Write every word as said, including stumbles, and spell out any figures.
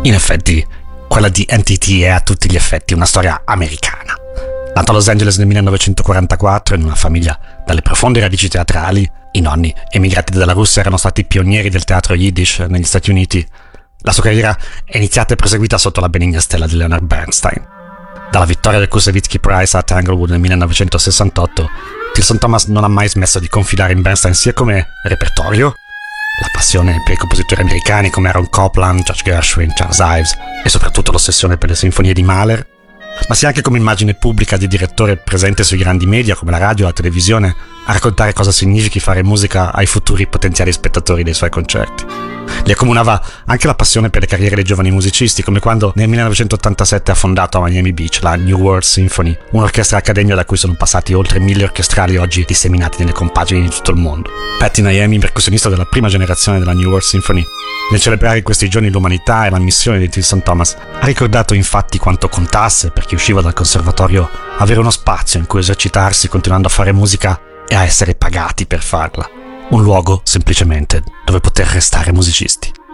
In effetti, quella di N T T è a tutti gli effetti una storia americana. Nato a Los Angeles nel millenovecentoquarantaquattro in una famiglia dalle profonde radici teatrali, i nonni, emigrati dalla Russia, erano stati pionieri del teatro Yiddish negli Stati Uniti. La sua carriera è iniziata e proseguita sotto la benigna stella di Leonard Bernstein. Dalla vittoria del Koussevitzky Prize a Tanglewood nel millenovecentosessantotto, Tilson Thomas non ha mai smesso di confidare in Bernstein sia come repertorio, la passione per i compositori americani come Aaron Copland, George Gershwin, Charles Ives e soprattutto l'ossessione per le sinfonie di Mahler, ma sia anche come immagine pubblica di direttore presente sui grandi media come la radio e la televisione a raccontare cosa significhi fare musica ai futuri potenziali spettatori dei suoi concerti. Li accomunava anche la passione per le carriere dei giovani musicisti, come quando nel millenovecentottantasette ha fondato a Miami Beach la New World Symphony, un'orchestra accademia da cui sono passati oltre mille orchestrali oggi disseminati nelle compagini di tutto il mondo. Patty Naemi, percussionista della prima generazione della New World Symphony, nel celebrare in questi giorni l'umanità e la missione di Tilson Thomas, ha ricordato infatti quanto contasse per chi usciva dal conservatorio avere uno spazio in cui esercitarsi continuando a fare musica e a essere pagati per farla. Un luogo, semplicemente, dove poter restare musicisti.